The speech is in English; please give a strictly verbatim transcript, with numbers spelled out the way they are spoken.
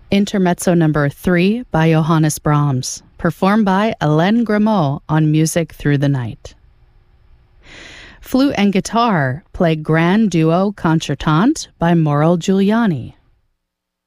Intermezzo number three by Johannes Brahms, performed by Hélène Grimaud on Music Through the Night. Flute and guitar play Grand Duo Concertante by Mauro Giuliani.